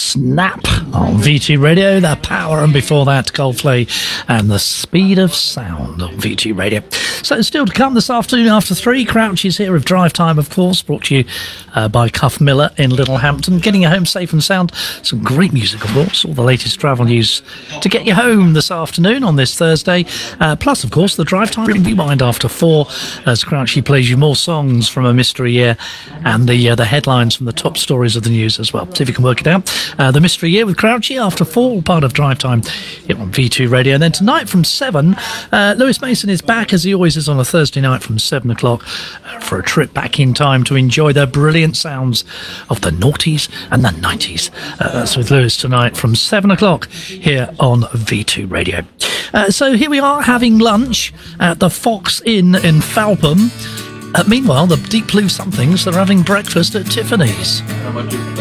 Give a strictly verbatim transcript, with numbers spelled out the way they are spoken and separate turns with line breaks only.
Snap on V T Radio, The Power, and before that, Coldplay and The Speed of Sound on V T Radio. So still to come this afternoon after three, Crouch is here with Drive Time, of course, brought to you uh, by Cuff Miller in Littlehampton. Getting you home safe and sound. Some great music, of course, all the latest travel news to get you home this afternoon on this Thursday. Uh, plus, of course, the Drive Time Rewind after four, as Crouchy plays you more songs from a mystery year and the uh, the headlines from the top stories of the news as well. See if you can work it out. Uh, the Mystery Year with Crouchy after four, part of Drive Time here on V two Radio. And then tonight from seven, uh, Lewis Mason is back, as he always is on a Thursday night from seven o'clock, uh, for a trip back in time to enjoy the brilliant sounds of the noughties and the nineties. Uh, that's with Lewis tonight from seven o'clock here on V two Radio. Uh, so here we are having lunch at the Fox Inn in Falpham. Uh, meanwhile, the Deep Blue Somethings, they're having breakfast at Tiffany's.